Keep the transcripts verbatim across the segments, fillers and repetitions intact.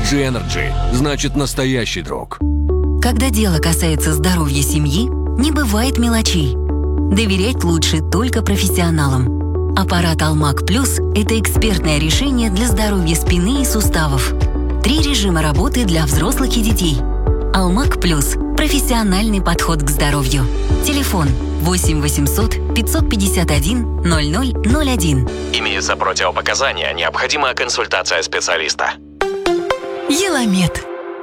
джи Energy значит настоящий друг. Когда дело касается здоровья семьи, не бывает мелочей. Доверять лучше только профессионалам. Аппарат Алмак Плюс – это экспертное решение для здоровья спины и суставов. Три режима работы для взрослых и детей. Алмак Плюс – профессиональный подход к здоровью. Телефон восемь восемьсот пятьсот пятьдесят один ноль ноль ноль один. Имеются противопоказания, необходима консультация специалиста. Еламед.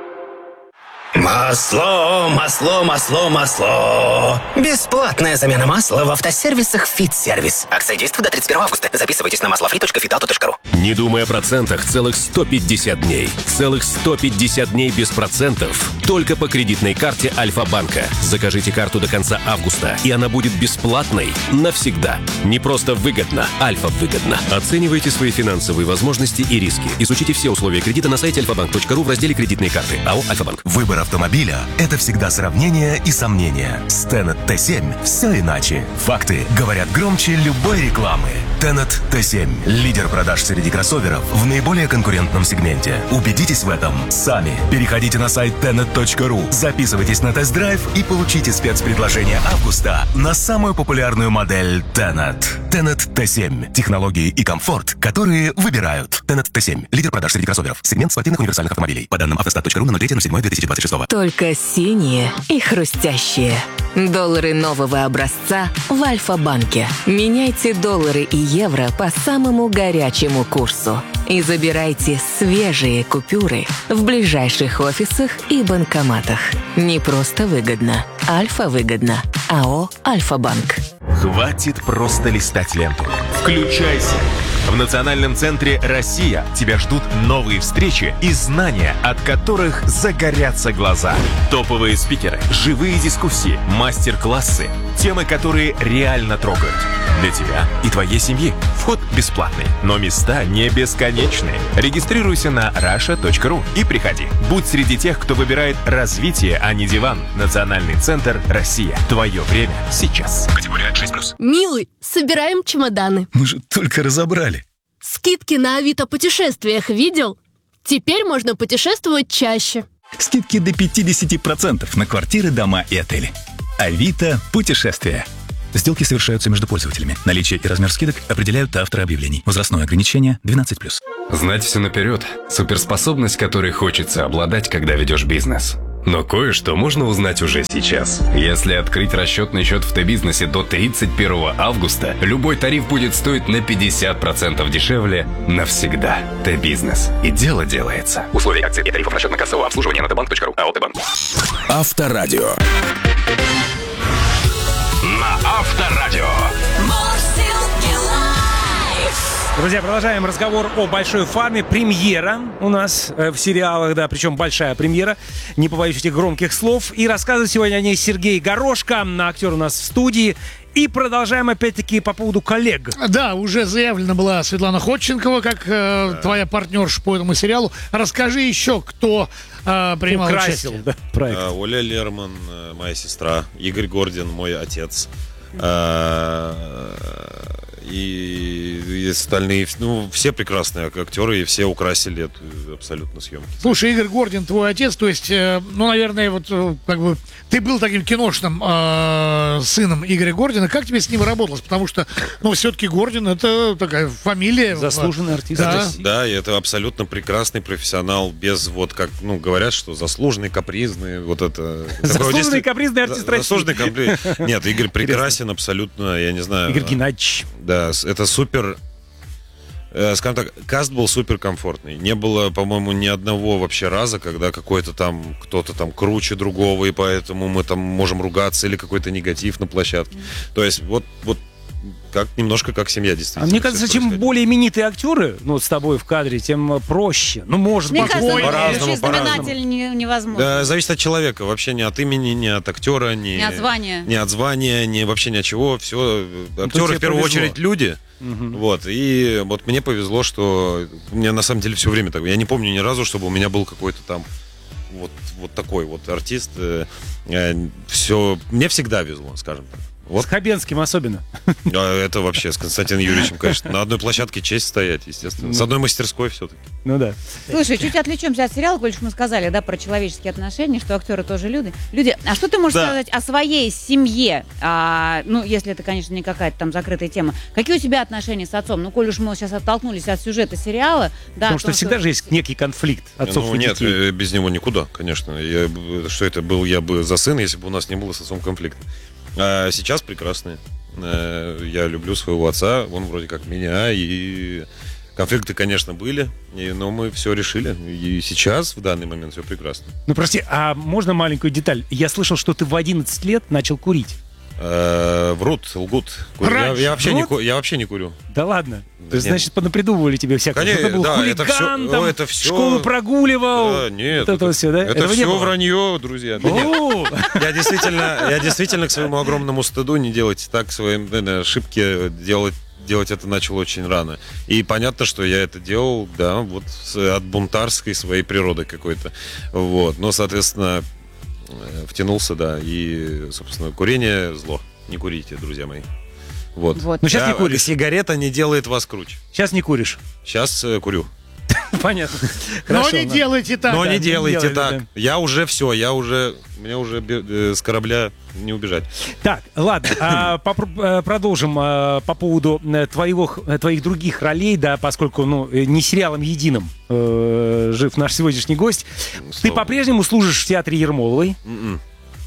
Масло, масло, масло, масло. Бесплатная замена масла в автосервисах «Фит-сервис». Акция действует до тридцать первого августа. Записывайтесь на маслофри точка фитауто точка ру. Не думай о процентах целых сто пятьдесят дней. Целых сто пятьдесят дней без процентов. Только по кредитной карте Альфа-банка. Закажите карту до конца августа, и она будет бесплатной навсегда. Не просто выгодно, Альфа-выгодно. Оценивайте свои финансовые возможности и риски. Изучите все условия кредита на сайте альфа банк точка ру в разделе «Кредитные карты». АО «Альфа-банк». Выбор автомобиля – это всегда сравнение и сомнения. С Tenet Т семь все иначе. Факты говорят громче любой рекламы. Tenet Т семь – лидер продаж среди кроссоверов в наиболее конкурентном сегменте. Убедитесь в этом сами. Переходите на сайт тенет точка ру, записывайтесь на тест-драйв и получите спецпредложение августа на самую популярную модель Tenet. Tenet Т семь – технологии и комфорт, которые выбирают. Tenet Т семь – лидер продаж среди кроссоверов. Сегмент спортивных универсальных автомобилей. По данным автостат точка ру на ноль третьего седьмого две тысячи двадцать шестого. Только синие и хрустящие. Доллары нового образца в Альфа-банке. Меняйте доллары и евро по самому горячему курсу. И забирайте свежие купюры в ближайших офисах и банкоматах. Не просто выгодно. Альфа-выгодно. АО «Альфа-банк». Хватит просто листать ленту. Включайся. В Национальном центре «Россия» тебя ждут новые встречи и знания, от которых загорятся глаза. Топовые спикеры, живые дискуссии, мастер-классы, темы, которые реально трогают. Для тебя и твоей семьи. Вход бесплатный, но места не бесконечные. Регистрируйся на раша точка ру и приходи. Будь среди тех, кто выбирает развитие, а не диван. Национальный центр «Россия». Твое время сейчас. Категория шесть плюс. Милый, собираем чемоданы. Мы же только разобрали. Скидки на Авито путешествиях видел? Теперь можно путешествовать чаще. Скидки до пятьдесят процентов на квартиры, дома и отели. Авито путешествия. Сделки совершаются между пользователями. Наличие и размер скидок определяют авторы объявлений. Возрастное ограничение двенадцать плюс. Знать все наперед – суперспособность, которой хочется обладать, когда ведешь бизнес. Но кое-что можно узнать уже сейчас. Если открыть расчетный счет в Т-бизнесе до тридцать первого августа, любой тариф будет стоить на пятьдесят процентов дешевле навсегда. Т-бизнес. И дело делается. Условия акций и тарифов расчетно-кассового обслуживания на тбанк точка ру. АО «Т-банк». Авторадио. На Авторадио. Друзья, продолжаем разговор о большой фарме. Премьера у нас э, в сериалах, да, причем большая премьера. Не побоюсь этих громких слов. И рассказывает сегодня о ней Сергей Горошко, актер у нас в студии. И продолжаем опять-таки по поводу коллег. Да, уже заявлена была Светлана Ходченкова, как э, да. твоя партнерша по этому сериалу. Расскажи еще, кто э, принимал Украсил, участие. Да, проект. А, Оля Лерман, моя сестра. Игорь Гордин, мой отец. А, И, и остальные, ну, все прекрасные актеры, и все украсили эту абсолютно съемки. Слушай, Игорь Гордин, твой отец, то есть, э, ну, наверное, вот, э, как бы, ты был таким киношным э, сыном Игоря Гордина. Как тебе с ним работалось? Потому что, ну, все-таки Гордин — это такая фамилия. Заслуженный артист. Да. Да, и это абсолютно прекрасный профессионал, без вот, как, ну, говорят, что заслуженный, капризный, вот это... Заслуженный, капризный артист России. Заслуженный, капризный. Нет, Игорь прекрасен абсолютно, я не знаю. Игорь Геннадьевич. Да, это супер, э, скажем так, каст был супер комфортный. Не было, по-моему, ни одного вообще раза, когда какой-то там, кто-то там круче другого, и поэтому мы там можем ругаться, или какой-то негатив на площадке. То есть вот, вот как, немножко как семья, действительно. А мне кажется, чем более именитые актеры, ну, с тобой в кадре, тем проще. Ну, может мне быть, кажется, ой, по-разному, знаменатель не, невозможно. Да, зависит от человека, вообще не от имени, не от актера, не, не от звания, не от звания, не вообще ни от чего. Все, актеры в первую повезло. очередь люди. Угу. Вот, и вот мне повезло, что у меня на самом деле все время так. Я не помню ни разу, чтобы у меня был какой-то там вот, вот такой вот артист. Все, мне всегда везло, скажем так. Вот. С Хабенским особенно. А это вообще с Константином Юрьевичем, конечно. На одной площадке честь стоять, естественно. С одной мастерской все-таки. Ну да. Слушай, чуть отвлечемся от сериала, коль уж мы сказали, да, про человеческие отношения, что актеры тоже люди. Люди, а что ты можешь Да. сказать о своей семье? А, ну, если это, конечно, не какая-то там закрытая тема. Какие у тебя отношения с отцом? Ну, коль уж мы сейчас оттолкнулись от сюжета сериала, да. Потому что том, всегда же есть некий конфликт отцов Ну и нет, детей. э, без него никуда, конечно. Я, бы- что это был я бы за сына, если бы у нас не было с отцом конфликта. А сейчас прекрасные. Э, Я люблю своего отца, он вроде как меня, и конфликты, конечно, были, и- но мы все решили. И сейчас, в данный момент, все прекрасно. Ну, прости, а можно маленькую деталь? Я слышал, что ты в одиннадцать лет начал курить. Э, Врут, лгут. Курю. Я, Раньше я вообще не, врут? ку- я вообще не курю. Да ладно? Да То есть, нет. значит, понапридумывали тебе всякое. Конечно, Что ты был да, хулиган, это всё- там, о, это всё- школу прогуливал. Да, нет, вот это, вот все, да? Это Этого не все было? вранье, друзья. Да нет. О! Я действительно, я действительно к своему огромному стыду не делать так, свои наверное, ошибки делать делать это начал очень рано. И понятно, что я это делал, да, вот с- от бунтарской своей природы какой-то. Вот. Но, соответственно, э, втянулся, да. И, собственно, курение зло. Не курите, друзья мои. Вот. Вот. Ну, щас Я- не куришь. Сигарета не делает вас круче. Сейчас не куришь. Сейчас э, курю. Понятно. Но Хорошо, не ладно. делайте так. Но да, не не делайте делай, так. да. Я уже все, я уже, мне уже бе- э, с корабля не убежать. Так, ладно, а, попро- э, продолжим а, по поводу э, твоего, х- э, твоих других ролей, да, поскольку, ну, э, не сериалом единым э, жив наш сегодняшний гость. Ты Слава по-прежнему служишь в театре Ермоловой. М-м.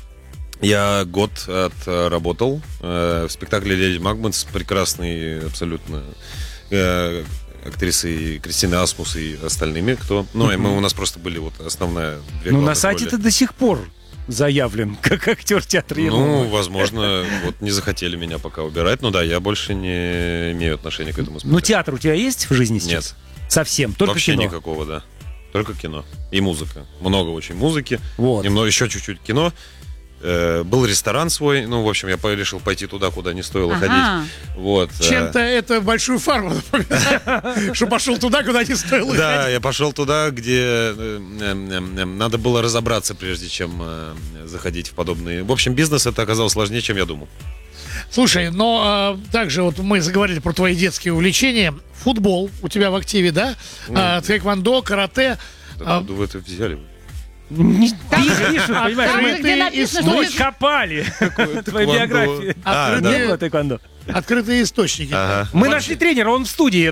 Я год отработал э, в спектакле «Леди Макбет» с прекрасной абсолютно э, актрисой Кристиной Асмус и остальными, кто... Ну, и мы, у нас просто были вот основная... Две Ну, на главных сайте роли. ты до сих пор заявлен как актер театра Ермоловой. Ну, возможно, вот не захотели меня пока убирать. Ну да, я больше не имею отношения к этому спектаклю. Ну, театр у тебя есть в жизни сейчас? Нет. Совсем, только Вообще кино. никакого, да. Только кино. И музыка. Много очень музыки. Вот. Немного, еще чуть-чуть кино. Э, был ресторан свой. Ну, в общем, я по- решил пойти туда, куда не стоило Ага. ходить. Вот. э, Чем-то это большую фарму напоминает, что пошел туда, куда не стоило Да, ходить. я пошел туда, где э, э, э, надо было разобраться, прежде чем э, заходить в подобные. В общем, бизнес это оказалось сложнее, чем я думал. Слушай, но а, также вот мы заговорили про твои детские увлечения. Футбол у тебя в активе, да? А, тэквондо, карате. Да, вы это взяли. Не пишут, понимаешь, Там мы- же, где написано, что мы ты- копали твою Тэквондо. биографию. А, Не да. было тэквондо. Открытые источники. Ага. Мы нашли тренера, он в студии.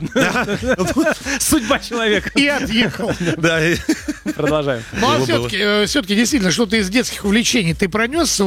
Судьба человека. И отъехал. Да, и- Продолжаем. Ну а Было, было. все-таки, все-таки действительно, что-то из детских увлечений ты пронес